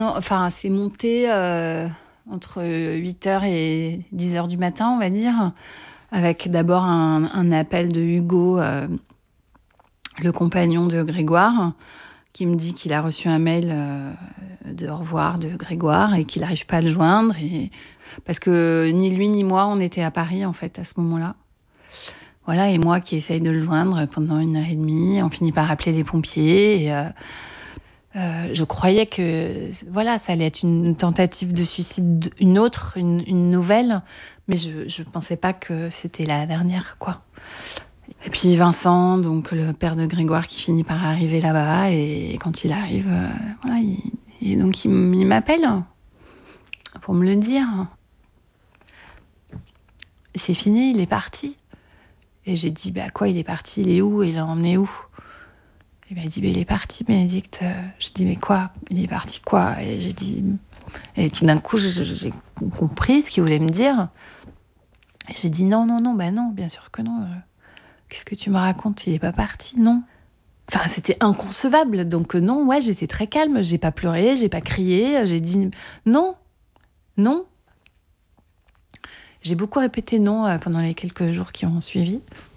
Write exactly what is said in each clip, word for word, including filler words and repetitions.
Non, enfin, c'est monté euh, entre huit heures et dix heures du matin, on va dire, avec d'abord un, un appel de Hugo, euh, le compagnon de Grégoire, qui me dit qu'il a reçu un mail euh, de au revoir de Grégoire et qu'il n'arrive pas à le joindre. Et... Parce que ni lui ni moi, on était à Paris, en fait, à ce moment-là. Voilà, et moi qui essaye de le joindre pendant une heure et demie, on finit par appeler les pompiers. Et, euh, euh, je croyais que voilà, ça allait être une tentative de suicide, une autre, une, une nouvelle, mais je ne pensais pas que c'était la dernière, quoi. Et puis Vincent, donc le père de Grégoire, qui finit par arriver là-bas, et quand il arrive, euh, voilà, il, et donc il, il m'appelle pour me le dire. C'est fini, il est parti. Et j'ai dit, bah quoi, il est parti, il est où, il l'a emmené où? Il m'a dit, bah, il est parti, Bénédicte. J'ai dit, mais quoi? Il est parti quoi? Et j'ai dit, et tout d'un coup, j'ai, j'ai compris ce qu'il voulait me dire. Et j'ai dit, non, non, non, bah non, bien sûr que non. Qu'est-ce que tu me racontes? Il est pas parti, non. Enfin, c'était inconcevable. Donc non, ouais, j'étais très calme. J'ai pas pleuré, j'ai pas crié. J'ai dit non, non. J'ai beaucoup répété non euh, pendant les quelques jours qui ont suivi.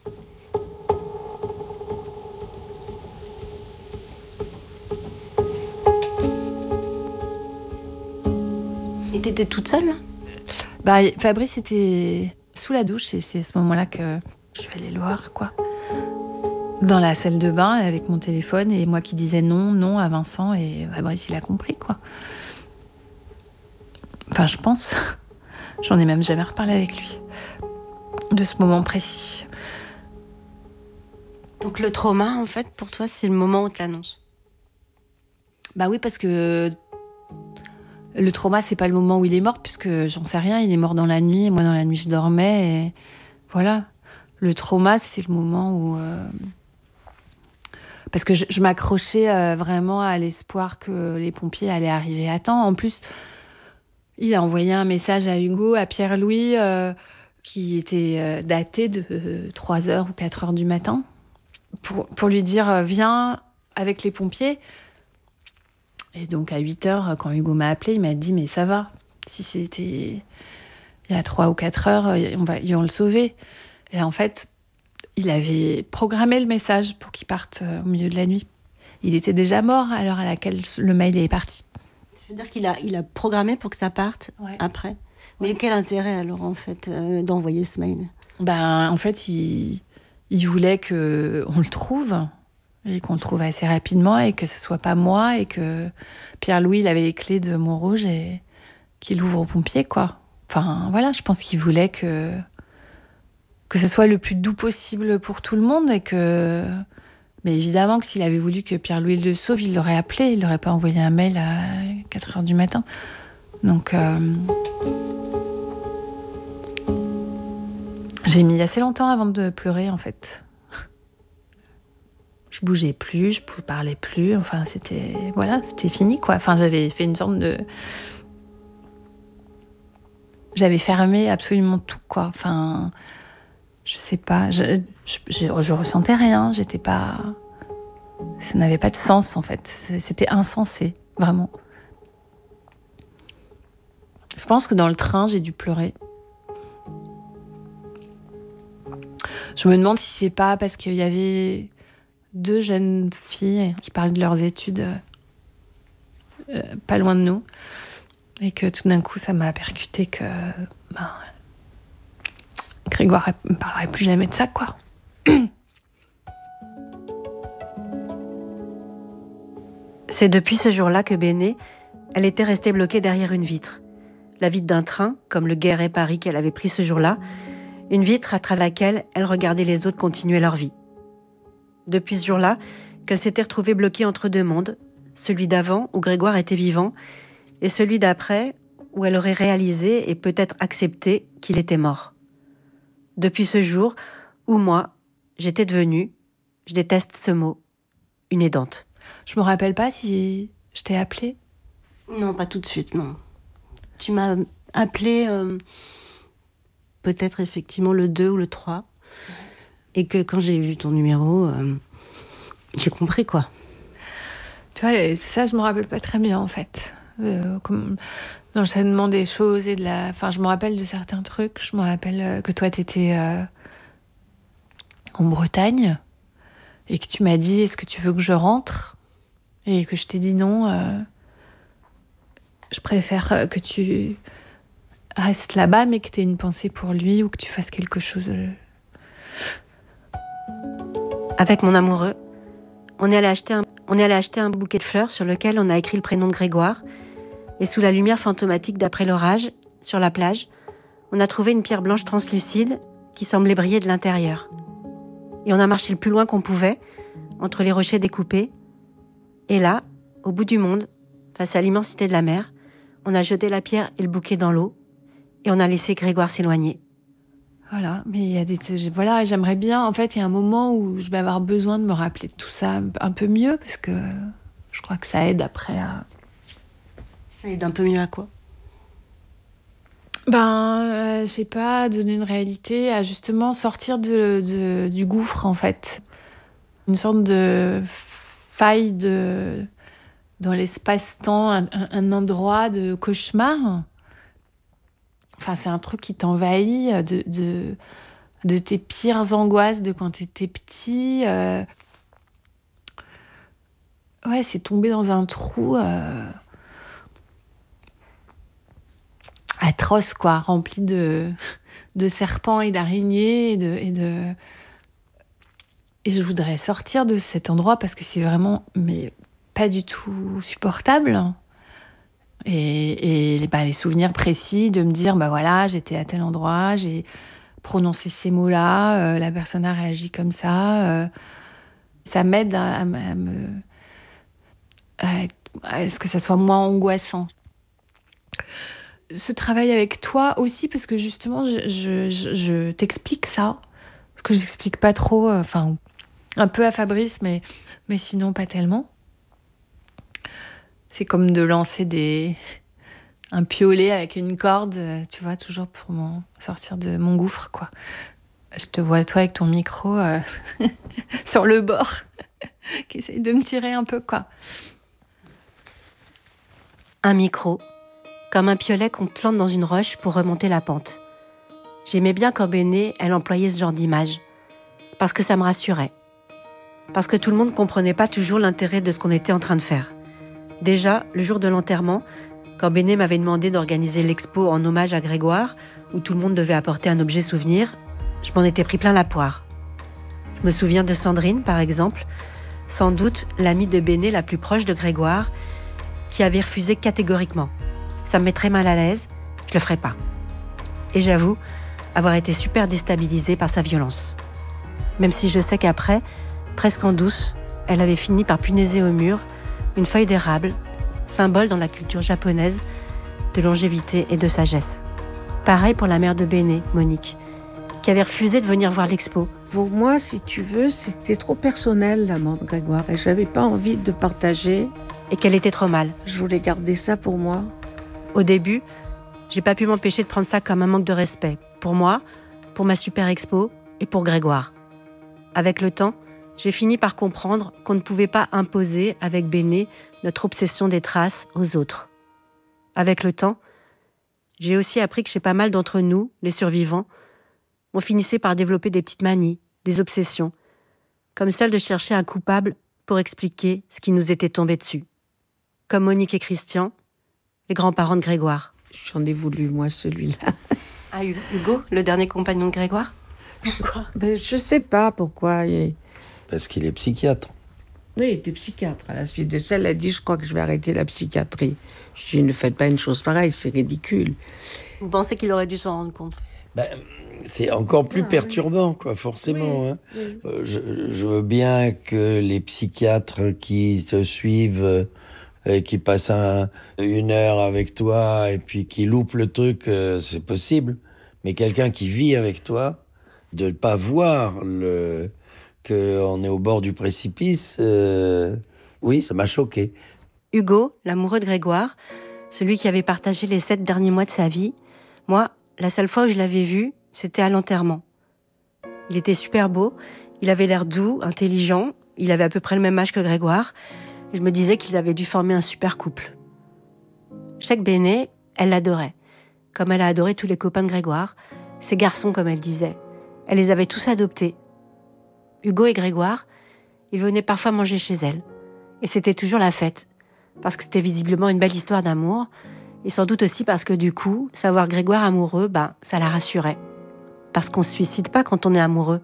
Et t'étais toute seule là? Bah, Fabrice était sous la douche et c'est à ce moment-là que je suis allée le voir, quoi. Dans la salle de bain avec mon téléphone et moi qui disais non, non à Vincent et Fabrice, il a compris, quoi. Enfin, je pense. J'en ai même jamais reparlé avec lui de ce moment précis. Donc le trauma, en fait, pour toi, c'est le moment où tu l'annonces? Bah oui, parce que le trauma, c'est pas le moment où il est mort, puisque j'en sais rien, il est mort dans la nuit, et moi dans la nuit je dormais, et voilà. Le trauma, c'est le moment où... Euh... Parce que je, je m'accrochais euh, vraiment à l'espoir que les pompiers allaient arriver à temps. En plus, il a envoyé un message à Hugo, à Pierre-Louis, euh, qui était euh, daté de euh, trois heures ou quatre heures du matin, pour, pour lui dire euh, « Viens avec les pompiers ». Et donc à huit heures, quand Hugo m'a appelé, il m'a dit « Mais ça va, si c'était il y a trois ou quatre heures, on va, ils vont le sauver ». Et en fait, il avait programmé le message pour qu'il parte au milieu de la nuit. Il était déjà mort à l'heure à laquelle le mail est parti. Ça veut dire qu'il a, il a programmé pour que ça parte ouais. après. Mais ouais. Quel intérêt alors en fait euh, d'envoyer ce mail? Ben, en fait, il, il voulait qu'on le trouve, et qu'on le trouve assez rapidement, et que ce soit pas moi, et que Pierre-Louis, il avait les clés de Montrouge, et qu'il ouvre aux pompiers, quoi. Enfin, voilà, je pense qu'il voulait que, que ce soit le plus doux possible pour tout le monde, et que... Mais évidemment que s'il avait voulu que Pierre-Louis le sauve, il l'aurait appelé, il n'aurait pas envoyé un mail à quatre heures du matin. Donc... Euh... J'ai mis assez longtemps avant de pleurer, en fait. Je bougeais plus, je ne parlais plus. Enfin, c'était... Voilà, c'était fini, quoi. Enfin, j'avais fait une sorte de... J'avais fermé absolument tout, quoi. Enfin, je sais pas. Je, je, je, je ressentais rien. J'étais pas... Ça n'avait pas de sens, en fait. C'était insensé, vraiment. Je pense que dans le train, j'ai dû pleurer. Je me demande si c'est pas parce qu'il y avait deux jeunes filles qui parlaient de leurs études euh, pas loin de nous, et que tout d'un coup, ça m'a percuté que ben, Grégoire ne parlerait plus jamais de ça, quoi. C'est depuis ce jour-là que Béné, elle était restée bloquée derrière une vitre. La vitre d'un train, comme le Guéret Paris qu'elle avait pris ce jour-là, une vitre à travers laquelle elle regardait les autres continuer leur vie. Depuis ce jour-là, qu'elle s'était retrouvée bloquée entre deux mondes, celui d'avant où Grégoire était vivant et celui d'après où elle aurait réalisé et peut-être accepté qu'il était mort. Depuis ce jour où moi, j'étais devenue, je déteste ce mot, une aidante. Je me rappelle pas si je t'ai appelée. Non, pas tout de suite, non. Tu m'as appelée euh, peut-être effectivement le deux ou le trois. Et que quand j'ai vu ton numéro, euh, j'ai compris, quoi. Tu vois, ça, je me rappelle pas très bien, en fait. euh, comme l'enchaînement des choses et de la... Enfin, je me rappelle de certains trucs. Je me rappelle euh, que toi, t'étais euh, en Bretagne et que tu m'as dit « Est-ce que tu veux que je rentre ?» Et que je t'ai dit non. Euh, je préfère que tu restes là-bas, mais que tu aies une pensée pour lui ou que tu fasses quelque chose. Avec mon amoureux, on est allé acheter un, on est allé acheter un bouquet de fleurs sur lequel on a écrit le prénom de Grégoire. Et sous la lumière fantomatique d'après l'orage, sur la plage, on a trouvé une pierre blanche translucide qui semblait briller de l'intérieur. Et on a marché le plus loin qu'on pouvait, entre les rochers découpés. Et là, au bout du monde, face à l'immensité de la mer, on a jeté la pierre et le bouquet dans l'eau et on a laissé Grégoire s'éloigner. Voilà, mais il y a des... Voilà, j'aimerais bien... En fait, il y a un moment où je vais avoir besoin de me rappeler de tout ça un peu mieux parce que je crois que ça aide après à... Ça aide un peu mieux à quoi ? Ben, euh, je sais pas, donner une réalité à justement sortir de, de, du gouffre, en fait. Une sorte de faille de... dans l'espace-temps, un, un endroit de cauchemar. Enfin, c'est un truc qui t'envahit de, de, de tes pires angoisses de quand t'étais petit. Euh... Ouais, c'est tomber dans un trou euh... atroce, quoi, rempli de, de serpents et d'araignées et de, et de... Et je voudrais sortir de cet endroit parce que c'est vraiment... mais pas du tout supportable. Et, et bah, les souvenirs précis de me dire, bah voilà, j'étais à tel endroit, j'ai prononcé ces mots-là, euh, la personne a réagi comme ça. Euh, ça m'aide à, à, à me... à, à ce que ça soit moins angoissant. Ce travail avec toi aussi, parce que justement, je, je, je, je t'explique ça, parce que je n'explique pas trop, enfin, euh, un peu à Fabrice, mais, mais sinon pas tellement. C'est comme de lancer des... un piolet avec une corde, tu vois, toujours pour m'en sortir de mon gouffre, quoi. Je te vois, toi, avec ton micro euh, sur le bord, qui essaye de me tirer un peu, quoi. Un micro, comme un piolet qu'on plante dans une roche pour remonter la pente. J'aimais bien quand Béné, elle employait ce genre d'image, parce que ça me rassurait. Parce que tout le monde ne comprenait pas toujours l'intérêt de ce qu'on était en train de faire. Déjà, le jour de l'enterrement, quand Béné m'avait demandé d'organiser l'expo en hommage à Grégoire, où tout le monde devait apporter un objet souvenir, je m'en étais pris plein la poire. Je me souviens de Sandrine, par exemple, sans doute l'amie de Béné la plus proche de Grégoire, qui avait refusé catégoriquement. Ça me met très mal à l'aise, je le ferai pas. Et j'avoue avoir été super déstabilisée par sa violence. Même si je sais qu'après, presque en douce, elle avait fini par punaiser au mur une feuille d'érable, symbole dans la culture japonaise de longévité et de sagesse. Pareil pour la mère de Béné, Monique, qui avait refusé de venir voir l'expo. Pour moi, si tu veux, c'était trop personnel, la mort de Grégoire, et j'avais pas envie de partager. Et qu'elle était trop mal. Je voulais garder ça pour moi. Au début, j'ai pas pu m'empêcher de prendre ça comme un manque de respect. Pour moi, pour ma super expo et pour Grégoire. Avec le temps, j'ai fini par comprendre qu'on ne pouvait pas imposer, avec Béné, notre obsession des traces aux autres. Avec le temps, j'ai aussi appris que chez pas mal d'entre nous, les survivants, on finissait par développer des petites manies, des obsessions, comme celle de chercher un coupable pour expliquer ce qui nous était tombé dessus. Comme Monique et Christian, les grands-parents de Grégoire. J'en ai voulu, moi, celui-là. Ah, Hugo, le dernier compagnon de Grégoire ? Pourquoi ? Ben, je sais pas pourquoi. Il... Parce qu'il est psychiatre. Oui, il était psychiatre. À la suite de ça, elle a dit, je crois que je vais arrêter la psychiatrie. Je dis, ne faites pas une chose pareille, c'est ridicule. Vous pensez qu'il aurait dû s'en rendre compte ? Ben, c'est encore plus ah, perturbant, oui. quoi, forcément. Oui, hein. oui. Euh, je, je veux bien que les psychiatres qui te suivent et qui passent un, une heure avec toi et puis qui loupent le truc, euh, c'est possible. Mais quelqu'un qui vit avec toi, de ne pas voir le, qu'on est au bord du précipice, euh, oui, ça m'a choqué. Hugo, l'amoureux de Grégoire, celui qui avait partagé les sept derniers mois de sa vie, moi, la seule fois où je l'avais vu, c'était à l'enterrement. Il était super beau, il avait l'air doux, intelligent, il avait à peu près le même âge que Grégoire, et je me disais qu'ils avaient dû former un super couple. Je sais que Béné, elle l'adorait, comme elle a adoré tous les copains de Grégoire, ses garçons comme elle disait. Elle les avait tous adoptés. Hugo et Grégoire, ils venaient parfois manger chez elle. Et c'était toujours la fête, parce que c'était visiblement une belle histoire d'amour, et sans doute aussi parce que du coup, savoir Grégoire amoureux, ben, ça la rassurait. Parce qu'on ne se suicide pas quand on est amoureux.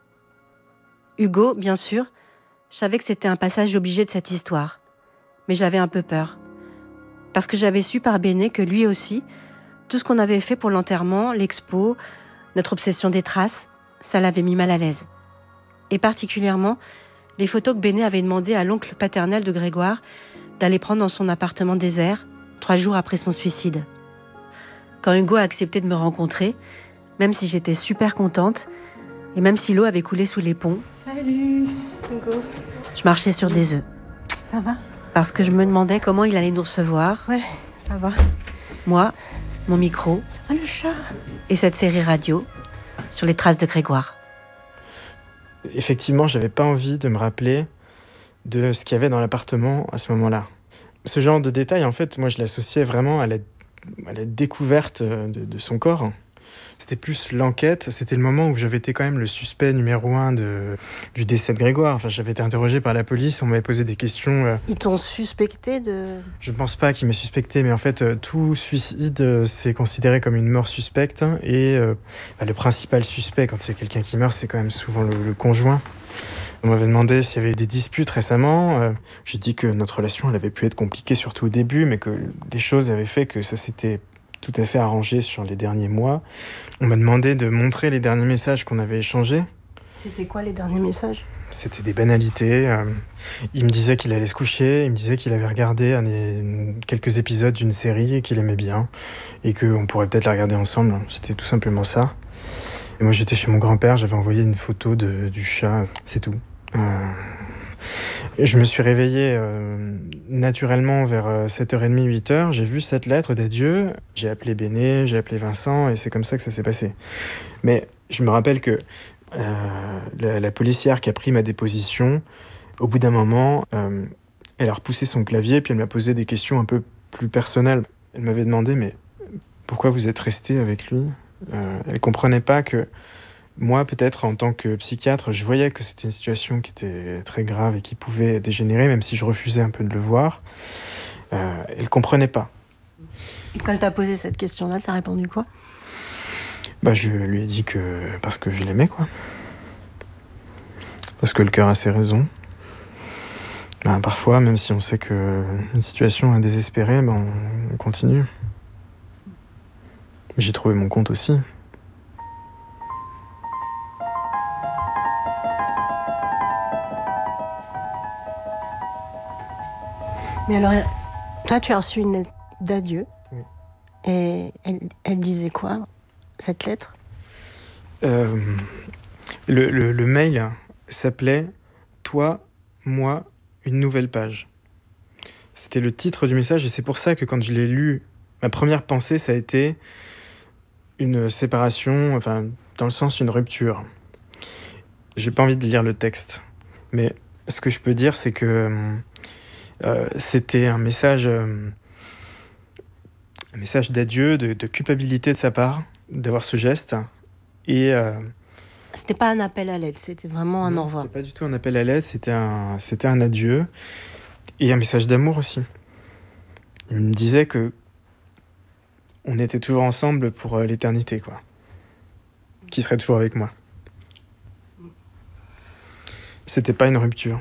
Hugo, bien sûr, je savais que c'était un passage obligé de cette histoire. Mais j'avais un peu peur. Parce que j'avais su par Béné que lui aussi, tout ce qu'on avait fait pour l'enterrement, l'expo, notre obsession des traces, ça l'avait mis mal à l'aise. Et particulièrement, les photos que Béné avait demandé à l'oncle paternel de Grégoire d'aller prendre dans son appartement désert, trois jours après son suicide. Quand Hugo a accepté de me rencontrer, même si j'étais super contente, et même si l'eau avait coulé sous les ponts, Salut, Hugo. Je marchais sur des œufs. Ça va? Parce que je me demandais comment il allait nous recevoir. Ouais, ça va. Moi, mon micro. Ça va le chat? Et cette série radio sur les traces de Grégoire. Effectivement, j'avais pas envie de me rappeler de ce qu'il y avait dans l'appartement à ce moment-là. Ce genre de détail, en fait, moi, je l'associais vraiment à la, à la découverte de, de son corps. C'était plus l'enquête, c'était le moment où j'avais été quand même le suspect numéro un de, du décès de Grégoire. Enfin, j'avais été interrogé par la police, on m'avait posé des questions. Euh... Ils t'ont suspecté de... Je ne pense pas qu'ils m'aient suspecté, mais en fait, euh, tout suicide, euh, c'est considéré comme une mort suspecte. Et euh, bah, le principal suspect, quand c'est quelqu'un qui meurt, c'est quand même souvent le, le conjoint. On m'avait demandé s'il y avait eu des disputes récemment. Euh, j'ai dit que notre relation, elle avait pu être compliquée, surtout au début, mais que les choses avaient fait que ça s'était tout à fait arrangé sur les derniers mois. On m'a demandé de montrer les derniers messages qu'on avait échangés. C'était quoi les derniers messages? C'était des banalités. Euh, il me disait qu'il allait se coucher, il me disait qu'il avait regardé un, quelques épisodes d'une série et qu'il aimait bien, et qu'on pourrait peut-être la regarder ensemble. C'était tout simplement ça. Et moi, j'étais chez mon grand-père, j'avais envoyé une photo de, du chat, c'est tout. Euh, Je me suis réveillé euh, naturellement vers sept heures trente, huit heures. J'ai vu cette lettre d'adieu. J'ai appelé Béné, j'ai appelé Vincent, et c'est comme ça que ça s'est passé. Mais je me rappelle que euh, la, la policière qui a pris ma déposition, au bout d'un moment, euh, elle a repoussé son clavier, puis elle m'a posé des questions un peu plus personnelles. Elle m'avait demandé, mais pourquoi vous êtes resté avec lui ? euh, Elle ne comprenait pas que moi, peut-être, en tant que psychiatre, je voyais que c'était une situation qui était très grave et qui pouvait dégénérer, même si je refusais un peu de le voir. Euh, elle ne comprenait pas. Et quand elle t'a posé cette question-là, t'as répondu quoi? Bah, je lui ai dit que... parce que je l'aimais, quoi. Parce que le cœur a ses raisons. Bah, parfois, même si on sait qu'une situation est désespérée, bah, on continue. J'ai trouvé mon compte aussi. Mais alors, toi, tu as reçu une lettre d'adieu. Oui. Et elle, elle disait quoi, cette lettre? euh, le, le, le mail s'appelait « Toi, moi, une nouvelle page ». C'était le titre du message, et c'est pour ça que quand je l'ai lu, ma première pensée, ça a été une séparation, enfin, dans le sens d'une rupture. J'ai pas envie de lire le texte, mais ce que je peux dire, c'est que Euh, c'était un message, euh, un message d'adieu, de, de culpabilité de sa part, d'avoir ce geste. Et euh, c'était pas un appel à l'aide, c'était vraiment un non, au revoir. C'était pas du tout un appel à l'aide, c'était un, c'était un adieu et un message d'amour aussi. Il me disait que on était toujours ensemble pour euh, l'éternité, quoi. Qu'il serait toujours avec moi. C'était pas une rupture.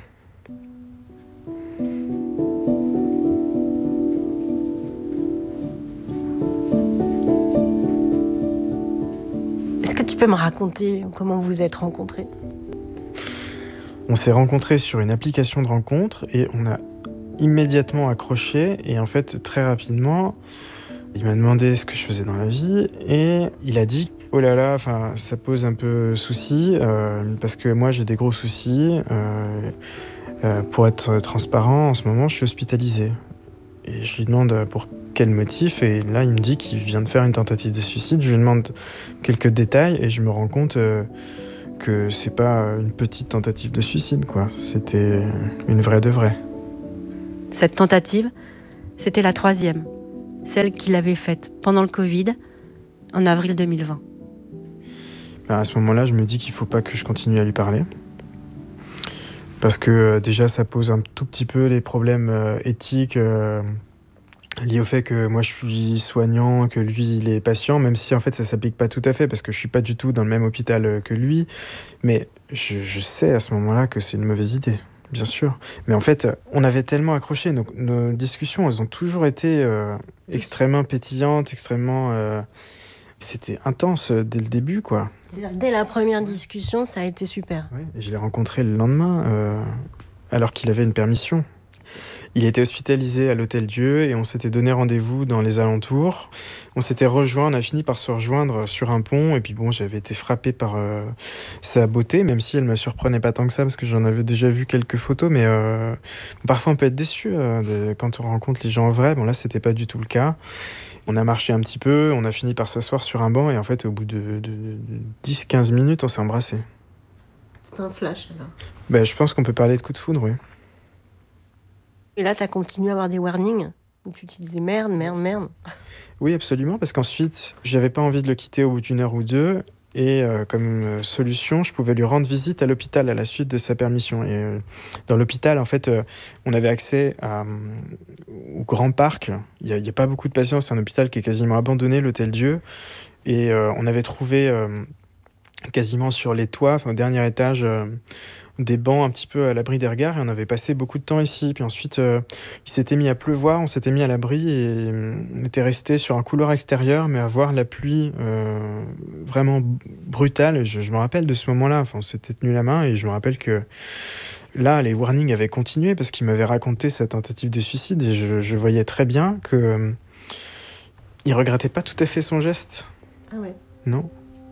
Est-ce que tu peux me raconter comment vous vous êtes rencontrés? On s'est rencontrés sur une application de rencontre et on a immédiatement accroché. Et en fait, très rapidement, il m'a demandé ce que je faisais dans la vie et il a dit « Oh là là, ça pose un peu souci euh, parce que moi j'ai des gros soucis. Euh, euh, pour être transparent, en ce moment, je suis hospitalisé. » Et je lui demande pour quel motif, et là il me dit qu'il vient de faire une tentative de suicide. Je lui demande quelques détails et je me rends compte euh, que c'est pas une petite tentative de suicide, quoi. C'était une vraie de vraie. Cette tentative, c'était la troisième. celle qu'il avait faite pendant le Covid, en avril deux mille vingt. Ben à ce moment-là, je me dis qu'il ne faut pas que je continue à lui parler. Parce que euh, déjà, ça pose un tout petit peu les problèmes euh, éthiques euh, liés au fait que moi, je suis soignant, que lui, il est patient, même si en fait, ça ne s'applique pas tout à fait, parce que je ne suis pas du tout dans le même hôpital euh, que lui. Mais je, je sais à ce moment-là que c'est une mauvaise idée. Bien sûr. Mais en fait, on avait tellement accroché. Nos, nos discussions, elles ont toujours été euh, extrêmement pétillantes, extrêmement... Euh, c'était intense dès le début, quoi. C'est-à-dire, dès la première discussion, ça a été super. Ouais, et je l'ai rencontré le lendemain, euh, alors qu'il avait une permission. Il était hospitalisé à l'Hôtel Dieu et on s'était donné rendez-vous dans les alentours. On s'était rejoints, on a fini par se rejoindre sur un pont. Et puis bon, j'avais été frappé par euh, sa beauté, même si elle me surprenait pas tant que ça, parce que j'en avais déjà vu quelques photos. Mais euh, parfois, on peut être déçu euh, de, quand on rencontre les gens en vrai. Bon, là, c'était pas du tout le cas. On a marché un petit peu, on a fini par s'asseoir sur un banc. Et en fait, au bout de, de, de dix quinze minutes, on s'est embrassés. C'est un flash, alors. Ben, je pense qu'on peut parler de coup de foudre, oui. Et là, tu as continué à avoir des warnings où tu te disais merde, merde, merde. Oui, absolument, parce qu'ensuite, j'avais pas envie de le quitter au bout d'une heure ou deux. Et euh, comme euh, solution, je pouvais lui rendre visite à l'hôpital à la suite de sa permission. Et euh, dans l'hôpital, en fait, euh, on avait accès à, euh, au grand parc. Il n'y a, a pas beaucoup de patients, c'est un hôpital qui est quasiment abandonné, l'Hôtel Dieu. Et euh, on avait trouvé euh, quasiment sur les toits, enfin, au dernier étage, euh, des bancs un petit peu à l'abri des regards, et on avait passé beaucoup de temps ici. Puis ensuite, euh, il s'était mis à pleuvoir, on s'était mis à l'abri et on était resté sur un couloir extérieur, mais à voir la pluie euh, vraiment brutale. Et je, je me rappelle de ce moment-là, enfin, on s'était tenu la main et je me rappelle que là, les warnings avaient continué parce qu'il m'avait raconté sa tentative de suicide et je, je voyais très bien que euh, il regrettait pas tout à fait son geste. Ah ouais. Non.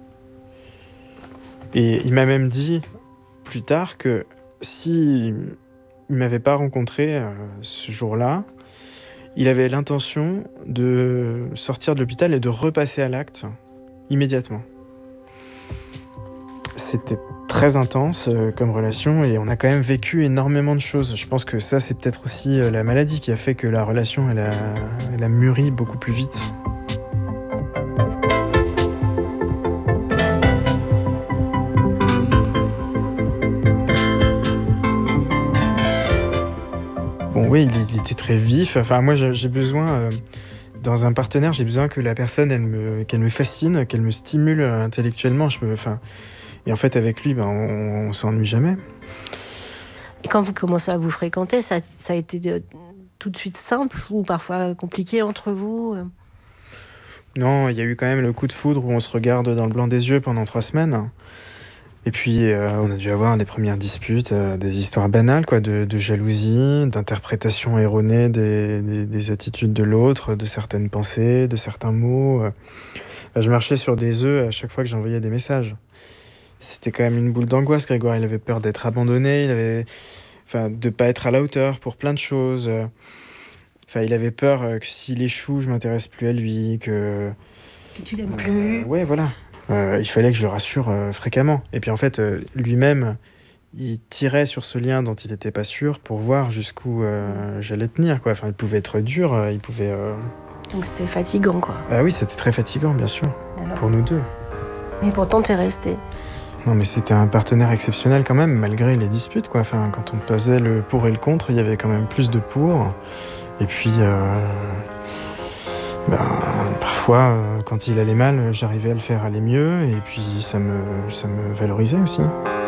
Et il m'a même dit plus tard que si il m'avait pas rencontré euh, ce jour-là, il avait l'intention de sortir de l'hôpital et de repasser à l'acte immédiatement. C'était très intense euh, comme relation et on a quand même vécu énormément de choses. Je pense que ça, c'est peut-être aussi euh, la maladie qui a fait que la relation, elle a, elle a mûri beaucoup plus vite. Bon, oui, il, il était très vif. Enfin, moi, j'ai, j'ai besoin, euh, dans un partenaire, j'ai besoin que la personne, elle me, qu'elle me fascine, qu'elle me stimule intellectuellement. Je peux, enfin, et en fait, avec lui, ben, on, on s'ennuie jamais. Et quand vous commencez à vous fréquenter, ça, ça a été de, tout de suite simple ou parfois compliqué entre vous? Non, il y a eu quand même le coup de foudre où on se regarde dans le blanc des yeux pendant trois semaines. Et puis, euh, on a dû avoir des premières disputes, euh, des histoires banales, quoi, de, de jalousie, d'interprétation erronée des, des, des attitudes de l'autre, de certaines pensées, de certains mots. Enfin, je marchais sur des œufs à chaque fois que j'envoyais des messages. C'était quand même une boule d'angoisse, Grégoire. Il avait peur d'être abandonné, il avait, enfin, de ne pas être à la hauteur pour plein de choses. Enfin, il avait peur que s'il échoue, je ne m'intéresse plus à lui, que... Que tu l'aimes plus. Euh, ouais, voilà. Euh, il fallait que je le rassure euh, fréquemment. Et puis en fait, euh, lui-même, il tirait sur ce lien dont il n'était pas sûr pour voir jusqu'où euh, j'allais tenir, quoi. Enfin, il pouvait être dur, euh, il pouvait... Euh... Donc c'était fatigant, quoi. Ah oui, c'était très fatigant, bien sûr, Alors... pour nous deux. Mais pourtant, t'es resté. Non, mais c'était un partenaire exceptionnel quand même, malgré les disputes, quoi. Enfin, quand on pesait le pour et le contre, il y avait quand même plus de pour. Et puis... Euh... Ben, parfois, euh, quand il allait mal, j'arrivais à le faire aller mieux et puis ça me, ça me valorisait aussi.